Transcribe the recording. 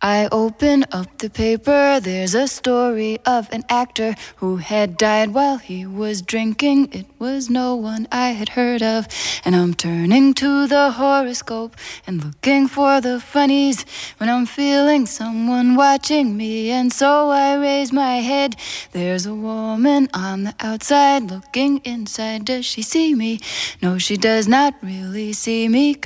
I open up the paper, there's a story of an actor who had died while he was drinking. It was no one I had heard of, and I'm turning to the horoscope and looking for the funnies when I'm feeling someone watching me, and so I raise my head. There's a woman on the outside looking inside. Does she see me? No, she does not really see me.